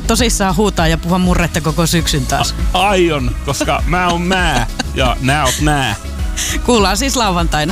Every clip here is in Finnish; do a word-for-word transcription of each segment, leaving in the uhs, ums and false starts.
tosissaan huutaa ja puhua murretta koko syksyn taas? A- aion, koska mä oon mä ja nää oot nää. Kuullaan siis lauantaina.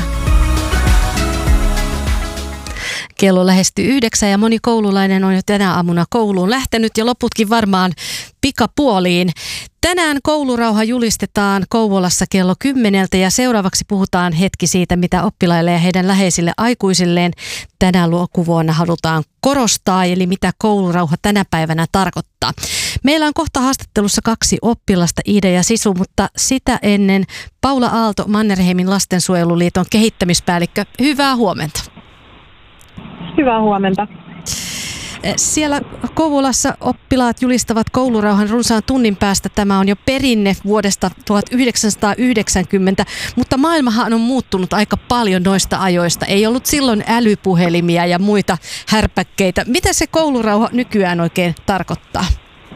Kello lähestyy yhdeksän ja moni koululainen on jo tänä aamuna kouluun lähtenyt ja loputkin varmaan pikapuoliin. Tänään koulurauha julistetaan Kouvolassa kello kymmeneltä ja seuraavaksi puhutaan hetki siitä, mitä oppilaille ja heidän läheisille aikuisilleen tänä lukuvuonna halutaan korostaa, eli mitä koulurauha tänä päivänä tarkoittaa. Meillä on kohta haastattelussa kaksi oppilasta, Iida ja Sisu, mutta sitä ennen Paula Aalto, Mannerheimin lastensuojeluliiton kehittämispäällikkö. Hyvää huomenta. Hyvää huomenta. Siellä Kouvolassa oppilaat julistavat koulurauhan runsaan tunnin päästä. Tämä on jo perinne vuodesta tuhatyhdeksänsataayhdeksänkymmentä, mutta maailmahan on muuttunut aika paljon noista ajoista. Ei ollut silloin älypuhelimia ja muita härpäkkeitä. Mitä se koulurauha nykyään oikein tarkoittaa?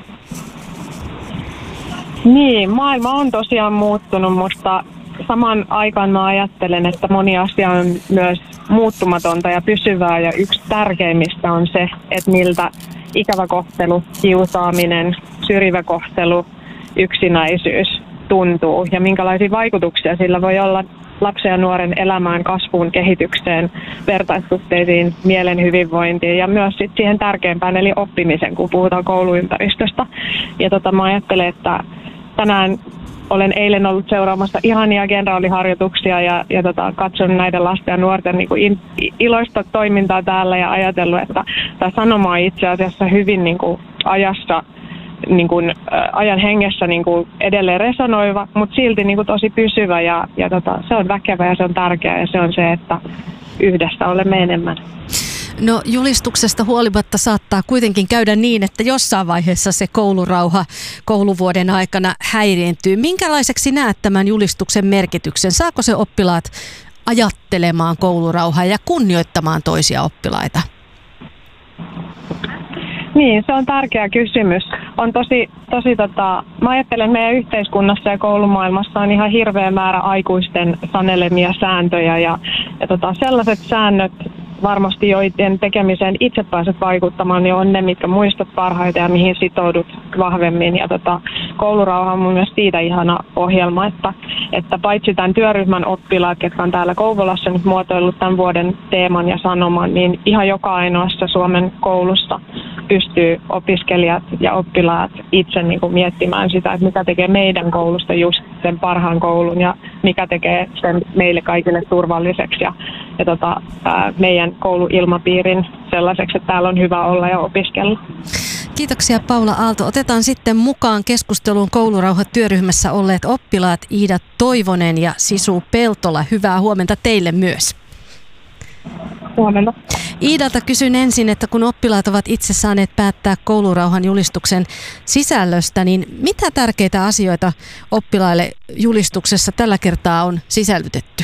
Niin, maailma on tosiaan muuttunut, mutta saman aikaan mä ajattelen, että moni asia on myös muuttumatonta ja pysyvää, ja yksi tärkeimmistä on se, että miltä ikävä kohtelu, kiusaaminen, syrjivä kohtelu, yksinäisyys tuntuu ja minkälaisia vaikutuksia sillä voi olla lapsen ja nuoren elämään, kasvuun, kehitykseen, vertaissuhteisiin, mielen hyvinvointiin ja myös sit siihen tärkeimpään eli oppimisen, kun puhutaan kouluympäristöstä. Ja tota, mä ajattelen, että tänään olen eilen ollut seuraamassa ihania kenraaliharjoituksia ja, ja tota, katsonut näiden lasten ja nuorten niin kuin in, iloista toimintaa täällä ja ajatellut, että tämä sanoma on itse asiassa hyvin niin kuin ajassa, niin kuin, ä, ajan hengessä niin kuin edelleen resonoiva, mutta silti niin kuin tosi pysyvä ja, ja tota, se on väkevä ja se on tärkeä ja se on se, että yhdessä olemme enemmän. No julistuksesta huolimatta saattaa kuitenkin käydä niin, että jossain vaiheessa se koulurauha kouluvuoden aikana häiriintyy. Minkälaiseksi näet tämän julistuksen merkityksen? Saako se oppilaat ajattelemaan koulurauhaa ja kunnioittamaan toisia oppilaita? Niin, se on tärkeä kysymys. On tosi, tosi tota, mä ajattelen, meidän yhteiskunnassa ja koulumaailmassa on ihan hirveä määrä aikuisten sanelemia sääntöjä ja, ja tota, sellaiset säännöt, varmasti joiden tekemiseen itse pääset vaikuttamaan, niin on ne, mitkä muistat parhaiten ja mihin sitoudut vahvemmin. Ja tota, koulurauha on mun mielestä siitä ihana ohjelma, että, että paitsi tämän työryhmän oppilaat, jotka on täällä Kouvolassa nyt muotoillut tämän vuoden teeman ja sanoman, niin ihan joka ainoassa Suomen koulussa pystyy opiskelijat ja oppilaat itse niin kuin miettimään sitä, että mikä tekee meidän koulusta just sen parhaan koulun ja mikä tekee sen meille kaikille turvalliseksi ja, ja tota, ää, meidän kouluilmapiirin sellaiseksi, että täällä on hyvä olla ja opiskella. Kiitoksia Paula Aalto. Otetaan sitten mukaan keskusteluun koulurauha-työryhmässä olleet oppilaat Iida Toivonen ja Sisu Peltola. Hyvää huomenta teille myös. Huomenta. Iidalta kysyn ensin, että kun oppilaat ovat itse saaneet päättää koulurauhan julistuksen sisällöstä, niin mitä tärkeitä asioita oppilaille julistuksessa tällä kertaa on sisällytetty?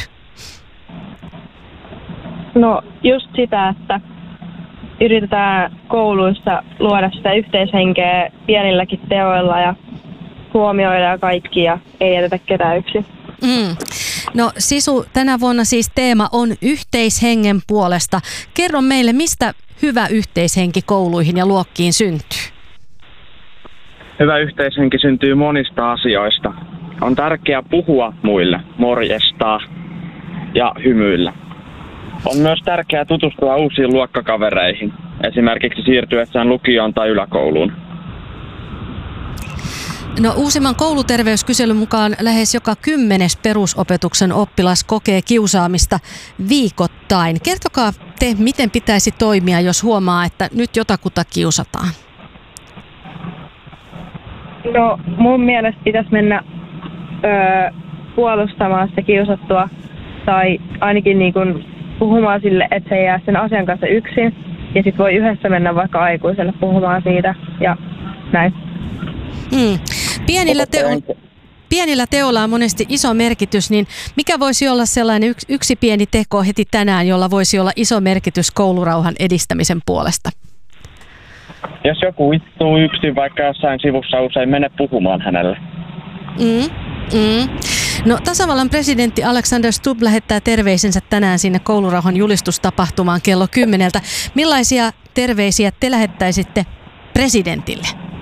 No just sitä, että yritetään kouluissa luoda sitä yhteishenkeä pienilläkin teoilla ja huomioida kaikki ja ei jätetä ketään yksin. Mm. No Sisu, tänä vuonna siis teema on yhteishengen puolesta. Kerro meille, mistä hyvä yhteishenki kouluihin ja luokkiin syntyy? Hyvä yhteishenki syntyy monista asioista. On tärkeää puhua muille, morjestaa ja hymyillä. On myös tärkeää tutustua uusiin luokkakavereihin, esimerkiksi siirtyessään lukioon tai yläkouluun. No uusimman kouluterveyskyselyn mukaan lähes joka kymmenes perusopetuksen oppilas kokee kiusaamista viikoittain. Kertokaa te, miten pitäisi toimia, jos huomaa, että nyt jotakuta kiusataan? No mun mielestä pitäisi mennä öö, puolustamaan sitä kiusattua tai ainakin niin kuin puhumaan sille, että se ei jää sen asian kanssa yksin. Ja sitten voi yhdessä mennä vaikka aikuiselle puhumaan siitä ja näin. Hmm. Pienillä, teo- pienillä teoilla on monesti iso merkitys, niin mikä voisi olla sellainen yksi, yksi pieni teko heti tänään, jolla voisi olla iso merkitys koulurauhan edistämisen puolesta? Jos joku istuu yksin vaikka jossain sivussa, usein mene puhumaan hänelle. Mm, mm. No, tasavallan presidentti Alexander Stubb lähettää terveisensä tänään sinne koulurauhan julistustapahtumaan kello kymmeneltä. Millaisia terveisiä te lähettäisitte presidentille?